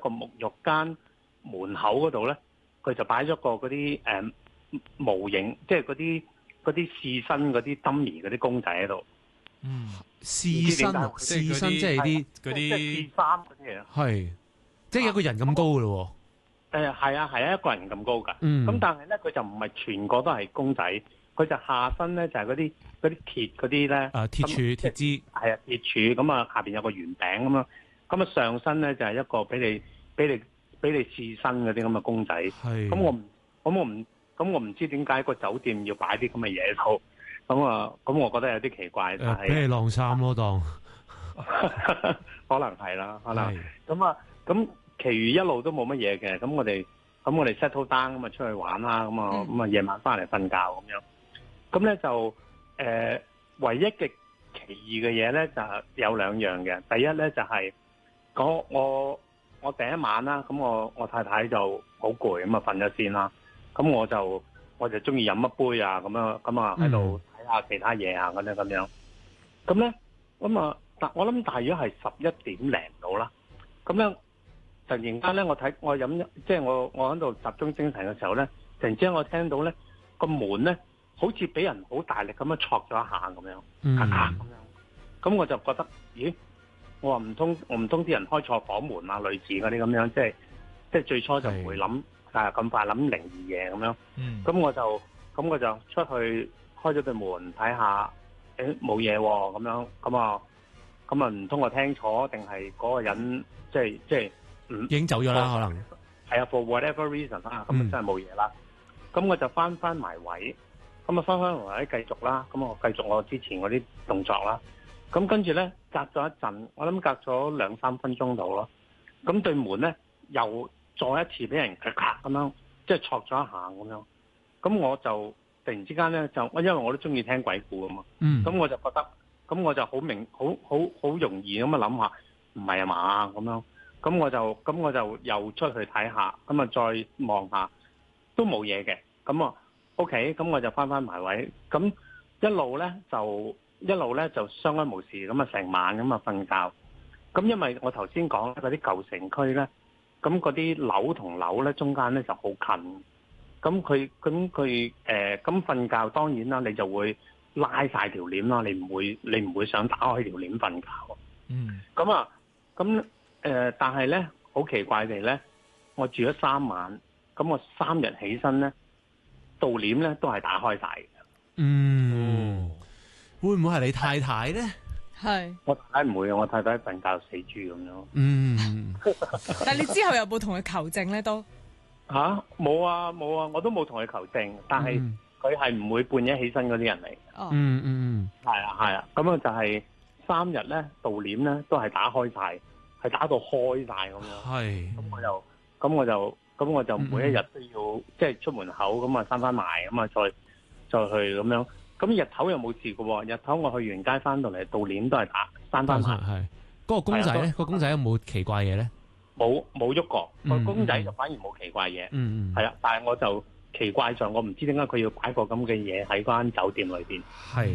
個沐浴間門口嗰度咧，佢就擺咗個嗰啲模型，即係嗰啲試身嗰啲 dummy 嗰啲公仔喺度。 試身即係啲嗰啲試衫嗰啲嘢。 係，即係一個人咁高㗎咯喎。 係啊，一個人咁高㗎。 咁但係咧，佢就唔係全個都係公仔，佢就下身咧就係嗰啲鐵嗰啲咧。 鐵柱、鐵枝。係啊，鐵柱咁啊，下邊有個圓頂咁啊，咁啊上身咧就係一個俾你試身嗰啲咁嘅公仔。係。咁我唔知點解個酒店要擺啲咁嘅嘢喺度。咁我覺得有啲奇怪。 俾你晾衫咯，當。 可能係啦，可能。咁其餘一路都冇乜嘢嘅。咁我哋 settle down 咁啊出去玩啦。咁啊夜晚翻嚟瞓覺咁樣。咁咧就唯一嘅奇異嘅嘢咧就有兩樣嘅。第一咧就係我第一晚啦，咁我太太就好攰咁啊瞓咗先啦。咁我就中意飲一杯啊，咁啊喺度睇下其他嘢啊，咁樣。咁咧我諗大約係11點零到啦。咁樣突然間咧，我飲即係我喺度集中精神嘅時候咧，突然之間我聽到咧個門咧好似俾人好大力咁樣戳咗一下咁樣，咔咔咁樣。咁我就覺得，咦？我話唔通啲人開錯房門啊，類似嗰啲咁樣，即係最初就唔會諗。咁快諗靈異嘢咁樣，咁我就出去開咗對門睇下，冇嘢喎咁樣，咁啊唔通我聽錯定係嗰個人即係已經走咗啦，可能係啊 for whatever reason 啦，咁啊真係冇嘢啦。咁我就翻埋位，咁啊翻埋位繼續啦，咁我繼續我之前嗰啲動作啦。咁跟住咧隔咗一陣，我諗隔咗2-3分鐘到咯，咁對門咧又再一次俾人咔咔咁樣，即係戳咗一下咁樣。咁我就突然之間咧，因為我都中意聽鬼故啊嘛。咁我就覺得，咁我就好容易咁樣諗下，唔係啊嘛咁樣。咁我就又出去睇下，咁啊再望下，都冇嘢嘅。咁啊 OK，咁我就翻埋位。咁一路咧就相安無事，咁啊成晚咁啊瞓覺。咁因為我頭先講嗰啲舊城區咧。咁嗰啲樓同樓咧中間咧就好近，咁佢咁瞓覺當然啦，你就會拉晒條簾啦，你唔會想打開條簾瞓覺。但係咧好奇怪地咧，我住咗3晚，咁我3日起身咧，道簾咧都係打開晒嘅。 會唔會係你太太咧？ 係， 我太太唔會啊，我太太瞓覺死豬咁樣。 但係你之後有冇同佢求證咧？都冇啊，我都冇同佢求證，但係佢係唔會半夜起身嗰啲人嚟。係啊，咁啊就係3日咧，道簾咧都係打開晒，係打到開晒咁樣。係，咁我就每一日都要即係出門口咁啊閂翻埋，咁啊再去咁樣。咁日頭又冇事嘅喎，日頭我去完街翻到嚟，道簾都係閂翻埋。係， 嗰個公仔咧，個公仔有冇奇怪嘢咧？ 冇喐過，個公仔就反而冇奇怪嘢。係啦，但係我就奇怪在我唔知點解佢要擺個咁嘅嘢喺間酒店裏邊。係，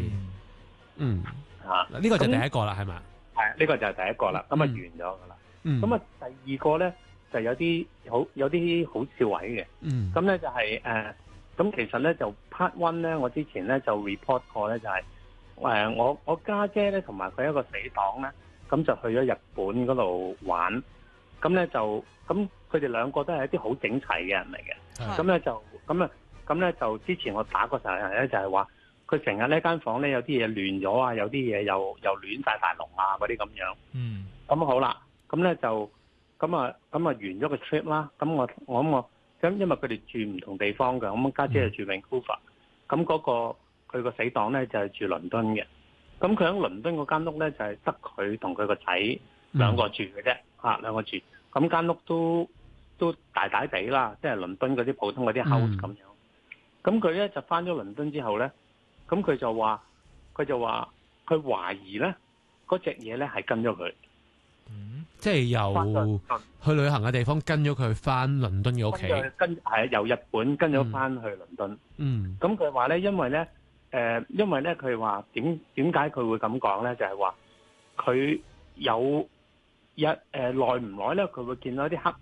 呢個就第一個啦，係咪？係，呢個就係第一個啦。咁啊完咗噶啦。咁啊第二個咧就有啲好笑位嘅。咁咧就係咁其實咧就 part one 咧，我之前咧就 report 過咧，就係我家姐咧同埋佢一個死黨咧，咁就去咗日本嗰度玩，咁咧就咁佢哋兩個都係一啲好整齊嘅人嚟嘅，咁咧就之前我打過時候咧就係話佢成日呢間房咧有啲嘢亂咗啊，有啲嘢又亂晒大龍啊嗰啲咁樣，咁好啦，咁咧就咁啊完咗個 trip 啦，咁因為佢哋住唔同地方嘅，咁家姐就住 Vancouver，咁嗰個佢個死黨咧就係住倫敦嘅，咁佢喺倫敦嗰間屋咧就係得佢同佢個仔兩個住嘅啫，兩個住，咁間屋都大大地啦，即係倫敦嗰啲普通嗰啲 house 咁樣，咁佢咧就翻咗倫敦之後咧，咁佢就話佢懷疑咧嗰隻嘢咧係跟咗佢。 即係由去旅行嘅地方跟咗佢翻倫敦嘅屋企， 由日本跟咗翻去倫敦。咁佢話咧，因為咧佢話點解佢會咁講咧？就係話佢有耐唔耐咧，佢會見到啲黑